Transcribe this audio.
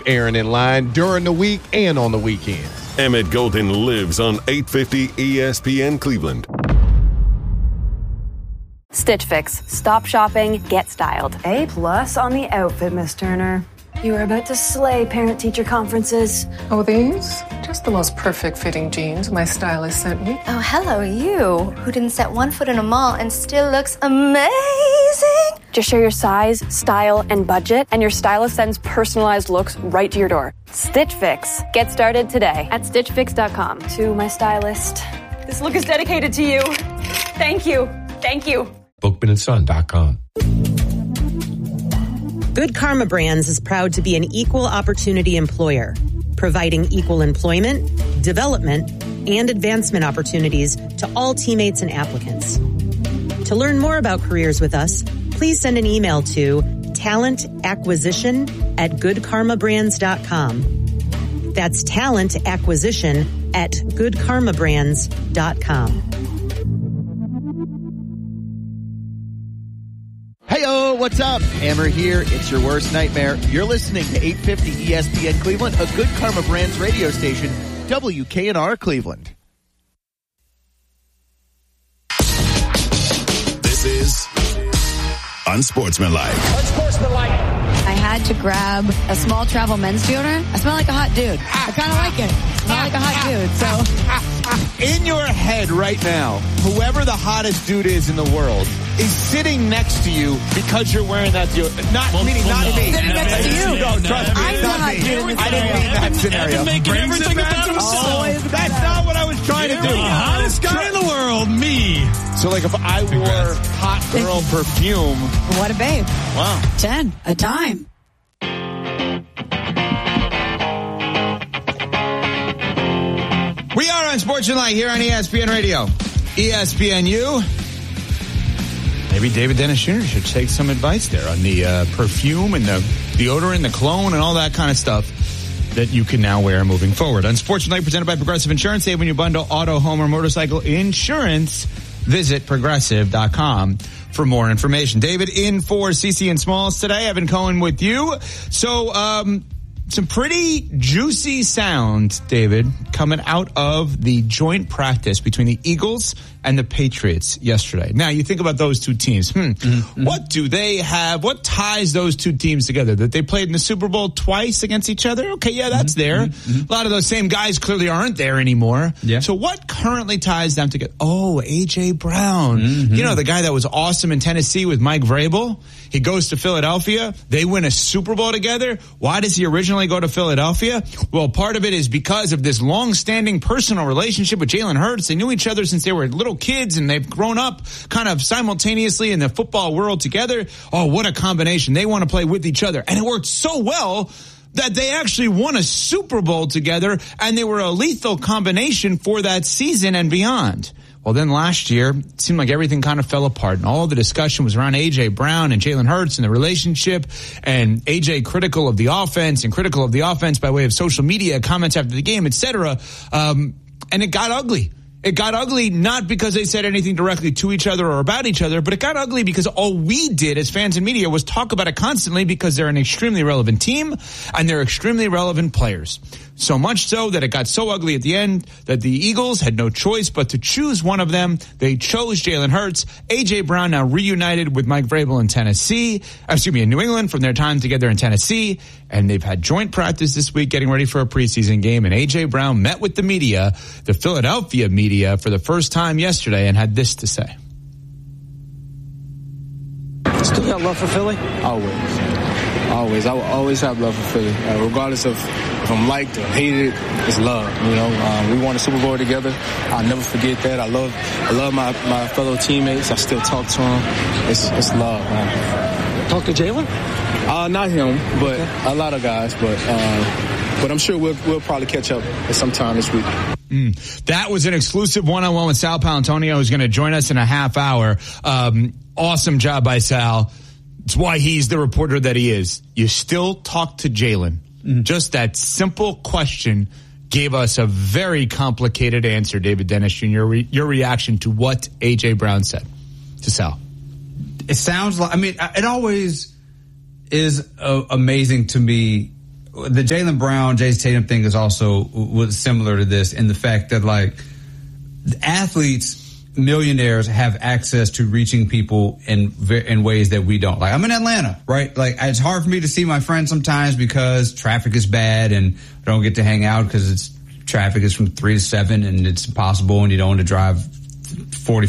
Aaron in line during the week and on the weekends. Emmett Golden lives on 850 ESPN Cleveland. Stitch Fix. Stop shopping, get styled. A+ on the outfit, Miss Turner. You are about to slay parent-teacher conferences. Oh, these? Just the most perfect fitting jeans my stylist sent me. Oh, hello, you, who didn't set one foot in a mall and still looks amazing. Just share your size, style, and budget, and your stylist sends personalized looks right to your door. Stitch Fix. Get started today at StitchFix.com. To my stylist. This look is dedicated to you. Thank you. Thank you. BookmanandSon.com. Good Karma Brands is proud to be an equal opportunity employer, providing equal employment, development, and advancement opportunities to all teammates and applicants. To learn more about careers with us, please send an email to talentacquisition@goodkarmabrands.com. That's talentacquisition@goodkarmabrands.com. Hey-o, what's up? Hammer here. It's your worst nightmare. You're listening to 850 ESPN Cleveland, a Good Karma Brands radio station, WKNR Cleveland. This is Unsportsmanlike. I had to grab a small travel men's deodorant. I smell like a hot dude. I kind of like it. I smell like a hot dude, so. In your head right now, whoever the hottest dude is in the world is sitting next to you because you're wearing that deodorant. Not me. Sitting next to you. No, trust me. I'm the hot dude in this I didn't mean that scenario. That's not what I was trying to do. The hottest guy in the world, me. So like if I wore hot girl perfume. What a babe. Wow. 10 a time. We are on Sportsmanlike here on ESPN Radio. ESPNU. Maybe David Dennis Jr. should take some advice there on the perfume and the deodorant, the cologne, and all that kind of stuff that you can now wear moving forward. Unsportsmanlike, presented by Progressive Insurance. Save when you bundle auto, home, or motorcycle insurance. Visit Progressive.com for more information. David in for CC and Smalls today. Evan Cohen with you. So, some pretty juicy sound, David, coming out of the joint practice between the Eagles and the Patriots yesterday. Now, you think about those two teams. What do they have? What ties those two teams together? That they played in the Super Bowl twice against each other? Okay, yeah, that's there. A lot of those same guys clearly aren't there anymore. Yeah. So what currently ties them together? Oh, A.J. Brown. You know, the guy that was awesome in Tennessee with Mike Vrabel. He goes to Philadelphia. They win a Super Bowl together. Why does he originally go to Philadelphia? Well, part of it is because of this long-standing personal relationship with Jalen Hurts. They knew each other since they were little kids, and they've grown up kind of simultaneously in the football world together. Oh, what a combination. They want to play with each other. And it worked so well that they actually won a Super Bowl together, and they were a lethal combination for that season and beyond. Well, then last year, it seemed like everything kind of fell apart, and all the discussion was around A.J. Brown and Jalen Hurts and the relationship, and A.J. critical of the offense and critical of the offense by way of social media, comments after the game, etc. And it got ugly. It got ugly not because they said anything directly to each other or about each other, but it got ugly because all we did as fans and media was talk about it constantly because they're an extremely relevant team and they're extremely relevant players. So much so that it got so ugly at the end that the Eagles had no choice but to choose one of them. They chose Jalen Hurts. A.J. Brown now reunited with Mike Vrabel in New England from their time together in Tennessee. And they've had joint practice this week getting ready for a preseason game. And A.J. Brown met with the media, the Philadelphia media, for the first time yesterday and had this to say. Still got love for Philly? Always. I will always have love for Philly. Regardless of if I'm liked or hated, it's love. You know, we won a Super Bowl together. I'll never forget that. I love my fellow teammates. I still talk to them. It's love, man. Talk to Jalen? Not him, but a lot of guys. But I'm sure we'll probably catch up at some time this week. That was an exclusive one-on-one with Sal Paolantonio, who's going to join us in a half hour. Awesome job by Sal. It's why he's the reporter that he is. You still talk to Jalen. Just that simple question gave us a very complicated answer, David Dennis Jr. Your reaction to what A.J. Brown said to Sal. It sounds like, it always is amazing to me the Jaylen Brown, Jason Tatum thing is also was similar to this in the fact that, like, athletes, millionaires have access to reaching people in ways that we don't. Like, I'm in Atlanta, right? Like, it's hard for me to see my friends sometimes because traffic is bad and I don't get to hang out because traffic is from 3 to 7 and it's impossible and you don't want to drive 40